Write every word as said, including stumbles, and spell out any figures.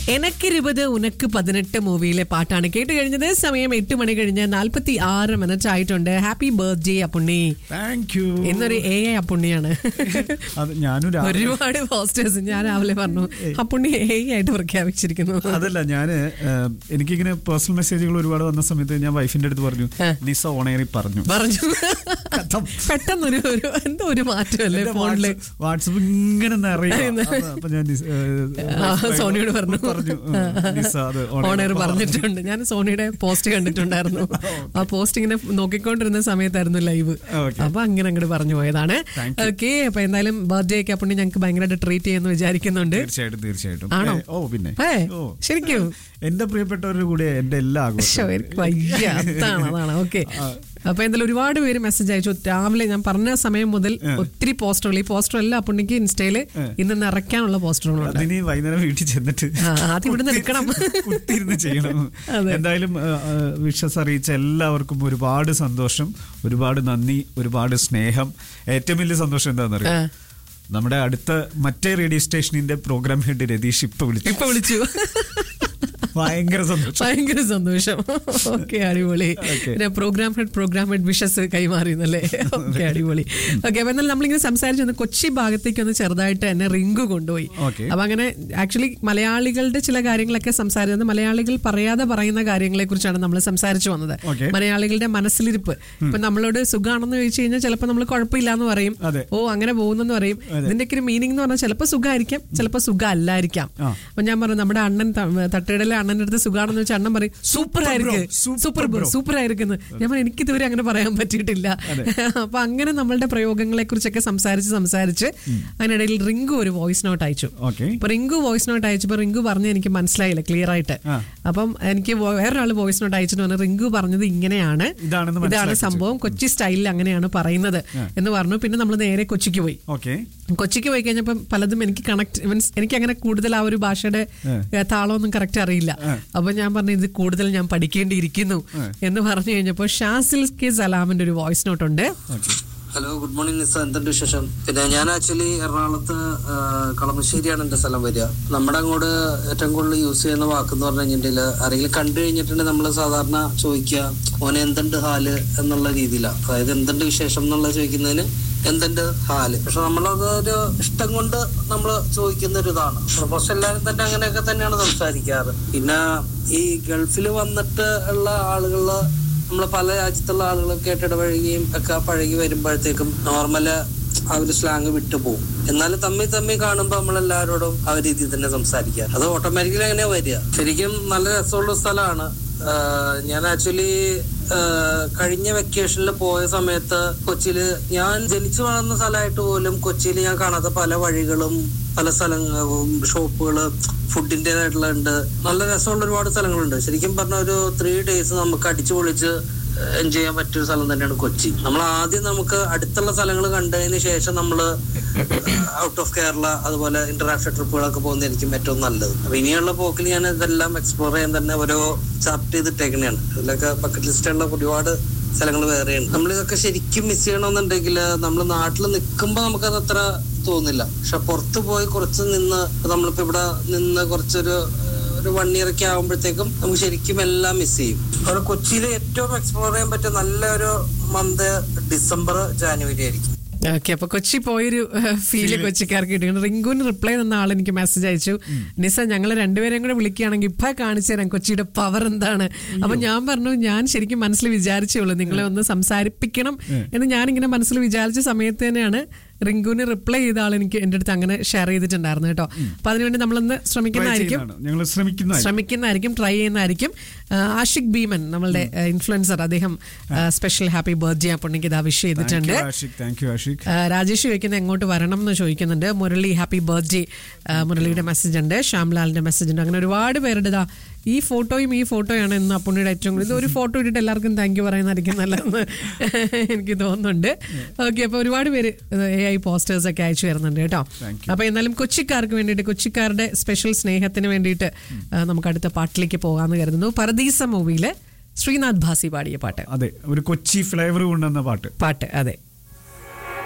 എനക്കിരുപത് ഉനക്ക് പതിനെട്ട് മൂവിയിലെ പാട്ടാണ് കേട്ട് കഴിഞ്ഞത്. സമയം എട്ട് മണി കഴിഞ്ഞ് നാൽപ്പത്തി ആറ് മിനിറ്റ് ആയിട്ടുണ്ട്. Happy birthday Appunni. Thank you. ഇന്നൊരു എ ഐ അപ്പുണ്ണിയാണ്. ഒരുപാട് പോസ്റ്റേഴ്സ് ഞാൻ രാവിലെ പറഞ്ഞു അപ്പുണ്ണി എ ഐ ആയിട്ട് പ്രഖ്യാപിച്ചിരിക്കുന്നു. അതല്ല, ഞാന് എനിക്കിങ്ങനെ പേഴ്സണൽ മെസ്സേജുകൾ ഒരുപാട് വന്ന സമയത്ത് ഞാൻ വൈഫിന്റെ അടുത്ത് പറഞ്ഞു, നിസ ഓണേറി പറഞ്ഞു പറഞ്ഞു പെട്ടെന്നൊരു എന്തോ ഒരു മാറ്റമല്ലേ ഫോണില്. വാട്സപ്പ് ഇങ്ങനെ നിറയും. അപ്പൊ ഞാൻ സോണിയോട് പറഞ്ഞു ഓണർ പറഞ്ഞിട്ടുണ്ട്. ഞാൻ സോണിയുടെ പോസ്റ്റ് കണ്ടിട്ടുണ്ടായിരുന്നു. ആ പോസ്റ്റ് ഇങ്ങനെ നോക്കിക്കൊണ്ടിരുന്ന സമയത്തായിരുന്നു ലൈവ്. അപ്പൊ അങ്ങനെ അങ്ങോട്ട് പറഞ്ഞു പോയതാണ്. ഓക്കെ, അപ്പൊ എന്തായാലും ബർത്ത്ഡേ ഒക്കെ അപ്പുണ്ണി ഞങ്ങൾക്ക് ഭയങ്കരമായിട്ട് ട്രീറ്റ് ചെയ്യുമെന്ന് വിചാരിക്കുന്നുണ്ട്. തീർച്ചയായിട്ടും തീർച്ചയായിട്ടും. ആണോ? ഓ പിന്നെ ശരിക്കും എന്റെ പ്രിയപ്പെട്ടവരുടെ കൂടെ എന്റെ എല്ലാ ആഘോഷവും അതാണ് അതാണ്. ഓക്കെ, അപ്പൊ എന്തായാലും ഒരുപാട് പേര് മെസ്സേജ് അയച്ചു. രാവിലെ ഞാൻ പറഞ്ഞ സമയം മുതൽ ഒത്തിരി പോസ്റ്ററുകൾ. ഈ പോസ്റ്റർ എല്ലാം അപ്പുണ്ണിക്ക് ഇൻസ്റ്റയില് ഇന്ന് നിറയ്ക്കാനുള്ള പോസ്റ്ററുകളുണ്ട്. വൈകുന്നേരം വീട്ടിൽ ചെന്നിട്ട് ആദ്യം ഇവിടുന്ന് എടുക്കണം, ചെയ്യണം. എന്തായാലും വിഷസ് അറിയിച്ച എല്ലാവർക്കും ഒരുപാട് സന്തോഷം, ഒരുപാട് നന്ദി, ഒരുപാട് സ്നേഹം. ഏറ്റവും വലിയ സന്തോഷം എന്താണെന്നറിയാം, നമ്മുടെ അടുത്ത മറ്റേ റേഡിയോ സ്റ്റേഷനിന്റെ പ്രോഗ്രാം ഹെഡ് രതീഷ് ഇപ്പൊ വിളിച്ചു ഇപ്പൊ വിളിച്ചു ഭയങ്കര സന്തോഷം, ഭയങ്കര സന്തോഷം. ഓക്കെ, അടിപൊളി. Programme head programme head wishes കൈമാറിയെന്നല്ലേ. Okay, അടിപൊളി. ഓക്കെ, അപ്പൊ എന്നാലും നമ്മളിങ്ങനെ സംസാരിച്ചു വന്ന് കൊച്ചി ഭാഗത്തേക്ക് ഒന്ന് ചെറുതായിട്ട് എന്നെ റിങ്കു കൊണ്ടുപോയി. അപ്പൊ അങ്ങനെ ആക്ച്വലി മലയാളികളുടെ ചില കാര്യങ്ങളൊക്കെ സംസാരിച്ചത്, മലയാളികൾ പറയാതെ പറയുന്ന കാര്യങ്ങളെ കുറിച്ചാണ് നമ്മൾ സംസാരിച്ചു വന്നത്. മലയാളികളുടെ മനസ്സിലിരിപ്പ്. ഇപ്പൊ നമ്മളോട് സുഖാണെന്ന് ചോദിച്ചു കഴിഞ്ഞാൽ ചിലപ്പോൾ നമ്മൾ കുഴപ്പമില്ല എന്ന് പറയും, ഓ അങ്ങനെ പോകുന്നെന്ന് പറയും. ഇതിന്റെയൊക്കെ ഒരു മീനിങ് എന്ന് പറഞ്ഞാൽ ചിലപ്പോൾ സുഖമായിരിക്കാം, ചിലപ്പോൾ സുഖം അല്ലായിരിക്കാം. അപ്പൊ ഞാൻ പറഞ്ഞു, നമ്മുടെ അണ്ണൻ തട്ടയുടെ അണ്ണന്റെ അടുത്ത് സുഖാണെന്ന് വെച്ചാൽ അണ്ണൻ പറയും സൂപ്പർ ആയിരിക്കും, സൂപ്പർ സൂപ്പർ ആയിരിക്കുന്നു. ഞാൻ പറഞ്ഞു എനിക്ക് ഇതുവരെ അങ്ങനെ പറയാൻ പറ്റിയിട്ടില്ല. അപ്പൊ അങ്ങനെ നമ്മളുടെ പ്രയോഗങ്ങളെ കുറിച്ചൊക്കെ സംസാരിച്ച് സംസാരിച്ച് അതിനിടയിൽ റിങ്കു ഒരു വോയിസ് നോട്ട് അയച്ചു. അപ്പൊ റിങ്കു വോയിസ് നോട്ട് അയച്ചപ്പോ റിങ്കു പറഞ്ഞ് എനിക്ക് മനസ്സിലായില്ല ക്ലിയർ ആയിട്ട്. അപ്പം എനിക്ക് വേറൊരാൾ വോയിസ് നോട്ട് അയച്ചിട്ട് പറഞ്ഞു റിങ്കു പറഞ്ഞത് ഇങ്ങനെയാണ്, ഇതാണ് സംഭവം, കൊച്ചി സ്റ്റൈലിൽ അങ്ങനെയാണ് പറയുന്നത് എന്ന് പറഞ്ഞു. പിന്നെ നമ്മൾ നേരെ കൊച്ചിക്ക് പോയി. കൊച്ചിക്ക് പോയി കഴിഞ്ഞപ്പോ പലതും എനിക്ക് കണക്ട് മീൻസ് എനിക്ക് അങ്ങനെ കൂടുതൽ ആ ഒരു ഭാഷയുടെ താളമൊന്നും കറക്റ്റ് അറിയില്ല. അപ്പൊ ഞാൻ പറഞ്ഞു ഇത് കൂടുതൽ ഞാൻ പഠിക്കേണ്ടിയിരിക്കുന്നു എന്ന് പറഞ്ഞു കഴിഞ്ഞപ്പോ ഷാസിൽ കെ സലാമിന്റെ ഒരു വോയിസ് നോട്ട് ഉണ്ട്. ഹലോ, ഗുഡ് മോർണിംഗ് നിസ, എന്തുണ്ട് വിശേഷം? പിന്നെ ഞാൻ ആക്ച്വലി എറണാകുളത്ത് കളമശ്ശേരിയാണ് എന്റെ സ്ഥലം വരിക. നമ്മുടെ അങ്ങോട്ട് ഏറ്റവും കൂടുതൽ യൂസ് ചെയ്യുന്ന വാക്കെന്ന് പറഞ്ഞു കഴിഞ്ഞിട്ടുണ്ടെങ്കിൽ ആരെങ്കിലും കണ്ടു കഴിഞ്ഞിട്ടുണ്ടെങ്കിൽ നമ്മൾ സാധാരണ ചോദിക്കുക മോനെ എന്തുണ്ട് ഹാല് എന്നുള്ള രീതിയിലാണ്. അതായത് എന്തുണ്ട് വിശേഷം എന്നുള്ള ചോദിക്കുന്നതിന് എന്തുണ്ട് ഹാല്. പക്ഷെ നമ്മളത് ഒരു ഇഷ്ടം കൊണ്ട് നമ്മൾ ചോദിക്കുന്ന ഒരു ഇതാണ്. ഓൾമോസ്റ്റ് എല്ലാവരും തന്നെ അങ്ങനെയൊക്കെ തന്നെയാണ് സംസാരിക്കാറ്. പിന്നെ ഈ ഗൾഫിൽ വന്നിട്ട് ഉള്ള ആളുകള് നമ്മള് പല രാജ്യത്തുള്ള ആളുകളൊക്കെ ആയിട്ട് ഇടപഴകുകയും ഒക്കെ പഴകി വരുമ്പോഴത്തേക്കും നോർമല് ആ ഒരു സ്ലാങ് വിട്ടുപോകും. എന്നാലും തമ്മിൽ തമ്മിൽ കാണുമ്പോൾ നമ്മളെല്ലാവരോടും ആ ഒരു രീതിയിൽ തന്നെ സംസാരിക്കുക. അത് ഓട്ടോമാറ്റിക്കലി അങ്ങനെയാ വരിക. ശരിക്കും നല്ല രസമുള്ള സ്ഥലമാണ്. ഞാൻ ആക്ച്വലി കഴിഞ്ഞ വെക്കേഷനിൽ പോയ സമയത്ത് കൊച്ചിയില് ഞാൻ ജനിച്ചു വളർന്ന സ്ഥലമായിട്ട് പോലും കൊച്ചിയിൽ ഞാൻ കാണാത്ത പല വഴികളും പല സ്ഥലങ്ങളും ഷോപ്പുകള് ഫുഡിൻ്റെതായിട്ടുള്ള ഉണ്ട്. നല്ല രസമുള്ള ഒരുപാട് സ്ഥലങ്ങളുണ്ട്. ശരിക്കും പറഞ്ഞ ഒരു ത്രീ ഡേയ്സ് നമുക്ക് അടിച്ചു പൊളിച്ച് എൻജോയ് ചെയ്യാൻ പറ്റിയ സ്ഥലം തന്നെയാണ് കൊച്ചി. നമ്മൾ ആദ്യം നമുക്ക് അടുത്തുള്ള സ്ഥലങ്ങൾ കണ്ടതിന് ശേഷം നമ്മൾ ഔട്ട് ഓഫ് കേരള അതുപോലെ ഇന്റർനാഷണൽ ട്രിപ്പുകളൊക്കെ പോകുന്നതായിരിക്കും ഏറ്റവും നല്ലത്. അപ്പൊ ഇനിയുള്ള പോക്കിൽ ഞാൻ ഇതെല്ലാം എക്സ്പ്ലോർ ചെയ്യാൻ തന്നെ ഓരോ ചാപ്റ്റർ ചെയ്തിട്ടേക്കണെയാണ്. ഇതിലൊക്കെ ബക്കറ്റ് ലിസ്റ്റുള്ള ഒരുപാട് സ്ഥലങ്ങൾ വേറെയാണ്. നമ്മളിതൊക്കെ ശരിക്കും മിസ് ചെയ്യണമെന്നുണ്ടെങ്കിൽ നമ്മൾ നാട്ടിൽ നിൽക്കുമ്പോൾ നമുക്കത് അത്ര തോന്നില്ല. പക്ഷെ പുറത്ത് പോയി കുറച്ച് നിന്ന് നമ്മളിപ്പോ ഇവിടെ നിന്ന് കുറച്ചൊരു ഒരു വൺ ഇയർ ഒക്കെ ആകുമ്പോഴത്തേക്കും നമുക്ക് ശരിക്കും എല്ലാം മിസ് ചെയ്യും. അവിടെ കൊച്ചിയിൽ ഏറ്റവും എക്സ്പ്ലോർ ചെയ്യാൻ പറ്റിയ നല്ലൊരു മന്ത് ഡിസംബർ ജാനുവരി ആയിരിക്കും. ഓക്കെ, അപ്പൊ കൊച്ചി പോയൊരു ഫീല് കൊച്ചിക്കാർക്ക് കിട്ടും. റിങ്കുവിന് റിപ്ലൈ തന്ന ആൾ എനിക്ക് മെസ്സേജ് അയച്ചു, നിസ ഞങ്ങൾ രണ്ടുപേരെയും കൂടെ വിളിക്കുകയാണെങ്കിൽ ഇപ്പൊ കാണിച്ചു തരാം കൊച്ചിയുടെ പവർ എന്താണ്. അപ്പൊ ഞാൻ പറഞ്ഞു ഞാൻ ശരിക്കും മനസ്സിൽ വിചാരിച്ചുള്ളൂ നിങ്ങളെ ഒന്ന് സംസാരിപ്പിക്കണം എന്ന്. ഞാനിങ്ങനെ മനസ്സിൽ വിചാരിച്ച സമയത്ത് തന്നെയാണ് റിങ്കുവിന് റിപ്ലൈ ചെയ്ത ആൾ എനിക്ക് എന്റെ അടുത്ത് അങ്ങനെ ഷെയർ ചെയ്തിട്ടുണ്ടായിരുന്നു കേട്ടോ. അപ്പൊ അതിനുവേണ്ടി നമ്മളൊന്ന് ശ്രമിക്കുന്നതായിരിക്കും ശ്രമിക്കുന്നതായിരിക്കും ട്രൈ ചെയ്യുന്നതായിരിക്കും. ആഷിഖ് ഭീമൻ നമ്മളുടെ ഇൻഫ്ലുവൻസർ, അദ്ദേഹം സ്പെഷ്യൽ ഹാപ്പി ബർത്ത്ഡേ അപ്പുണ്ണിക്ക് ഇതാ വിഷ് ചെയ്തിട്ടുണ്ട്. രാജേഷ് ചോദിക്കുന്ന എങ്ങോട്ട് വരണം എന്ന് ചോദിക്കുന്നുണ്ട്. മുരളി ഹാപ്പി ബർത്ത്ഡേ, മുരളിയുടെ മെസ്സേജ് ഉണ്ട്. ശ്യാംലാലിന്റെ മെസ്സേജ് ഉണ്ട്. അങ്ങനെ ഒരുപാട് പേരുടെ ഇതാ ഈ ഫോട്ടോയും ഈ ഫോട്ടോയാണ് ഇന്ന് അപ്പുണ്ണിയുടെ ഏറ്റവും കൂടുതൽ. ഇത് ഒരു ഫോട്ടോ ഇട്ടിട്ട് എല്ലാവർക്കും താങ്ക് യു പറയുന്നതായിരിക്കും നല്ലതെന്ന് എനിക്ക് തോന്നുന്നുണ്ട്. ഓക്കെ, അപ്പൊ ഒരുപാട് പേര് എ ഐ പോസ്റ്റേഴ്സ് ഒക്കെ അയച്ചു വരുന്നുണ്ട് കേട്ടോ. അപ്പൊ എന്നാലും കൊച്ചിക്കാർക്ക് വേണ്ടിയിട്ട്, കൊച്ചിക്കാരുടെ സ്പെഷ്യൽ സ്നേഹത്തിന് വേണ്ടിയിട്ട് നമുക്ക് അടുത്ത പാട്ടിലേക്ക് പോകാമെന്ന് കരുതുന്നു. പരദീസ മൂവിയിലെ ശ്രീനാഥ് ഭാസി പാടിയ പാട്ട്. അതെ, ഒരു കൊച്ചി ഫ്ലേവർ കൊണ്ടുവന്ന പാട്ട് പാട്ട് അതെ.